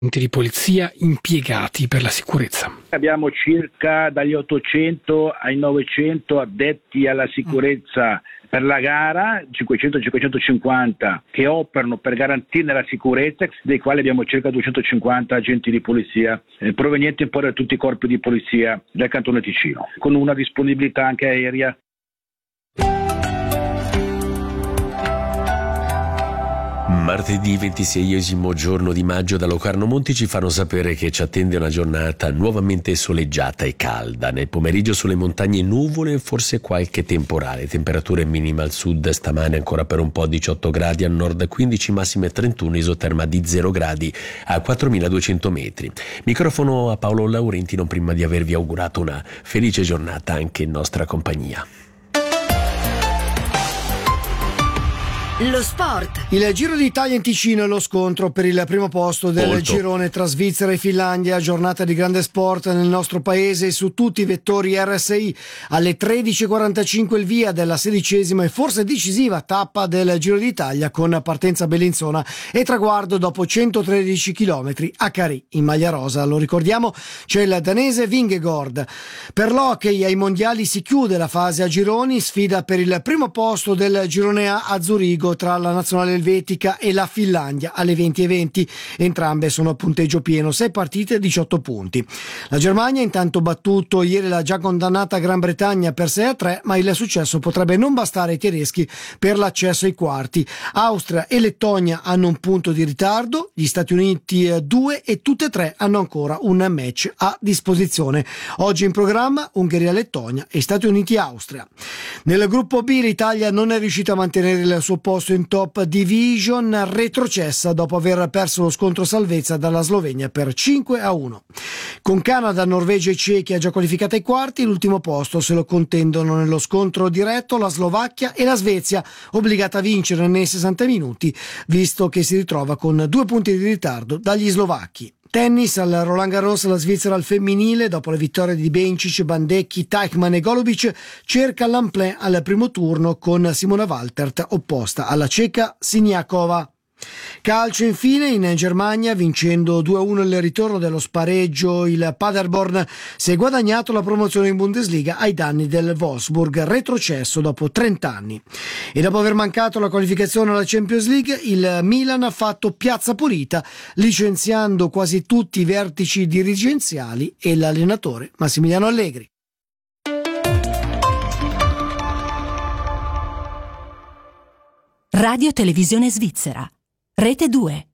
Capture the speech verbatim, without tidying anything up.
di polizia impiegati per la sicurezza. Abbiamo circa dagli ottocento ai novecento addetti alla sicurezza per la gara, cinquecento cinquecentocinquanta che operano per garantirne la sicurezza, dei quali abbiamo circa duecentocinquanta agenti di polizia eh, provenienti poi da tutti i corpi di polizia del Cantone Ticino, con una disponibilità anche aerea. Martedì ventiseiesimo giorno di maggio da Locarno Monti ci fanno sapere che ci attende una giornata nuovamente soleggiata e calda. Nel pomeriggio sulle montagne nuvole e forse qualche temporale. Temperature minime al sud stamane ancora per un po' diciotto gradi, al nord quindici, massime trentuno, isoterma di zero gradi a quattromiladuecento metri. Microfono a Paolo Laurenti, non prima di avervi augurato una felice giornata anche in nostra compagnia. Lo sport. Il Giro d'Italia in Ticino è lo scontro per il primo posto del Molto. girone tra Svizzera e Finlandia. Giornata di grande sport nel nostro paese su tutti i vettori R S I. Alle tredici e quarantacinque il via della sedicesima e forse decisiva tappa del Giro d'Italia, con partenza a Bellinzona e traguardo dopo centotredici chilometri a Carì in maglia rosa. Lo ricordiamo, c'è il danese Vingegaard. Per l'hockey ai mondiali si chiude la fase a gironi, sfida per il primo posto del girone A a Zurigo tra la nazionale elvetica e la Finlandia alle venti e venti. Entrambe sono a punteggio pieno, sei partite, diciotto punti. La Germania intanto battuto ieri la già condannata Gran Bretagna per sei a tre, ma il successo potrebbe non bastare ai tedeschi per l'accesso ai quarti. Austria e Lettonia hanno un punto di ritardo, gli Stati Uniti due, e tutte e tre hanno ancora un match a disposizione. Oggi in programma Ungheria-Lettonia e Stati Uniti-Austria. Nel gruppo B l'Italia non è riuscita a mantenere il suo posto in top division, retrocessa dopo aver perso lo scontro salvezza dalla Slovenia per cinque a uno. Con Canada, Norvegia e Cechia già qualificate ai quarti, l'ultimo posto se lo contendono nello scontro diretto la Slovacchia e la Svezia, obbligata a vincere nei sessanta minuti, visto che si ritrova con due punti di ritardo dagli slovacchi. Tennis, al Roland Garros la Svizzera al femminile, dopo le vittorie di Bencic, Bandecchi, Teichmann e Golubic, cerca l'Amplin al primo turno con Simona Waltert opposta alla ceca Siniakova. Calcio infine, in Germania, vincendo due a uno il ritorno dello spareggio, il Paderborn si è guadagnato la promozione in Bundesliga ai danni del Wolfsburg, retrocesso dopo trenta anni. E dopo aver mancato la qualificazione alla Champions League, il Milan ha fatto piazza pulita, licenziando quasi tutti i vertici dirigenziali e l'allenatore Massimiliano Allegri. Radio Televisione Svizzera. Rete due.